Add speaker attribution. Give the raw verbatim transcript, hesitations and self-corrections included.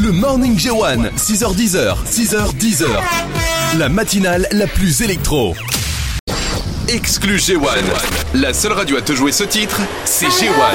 Speaker 1: Le Morning G un, six heures dix, six heures dix. La matinale la plus électro. Exclu G un. La seule radio à te jouer ce titre, c'est G un.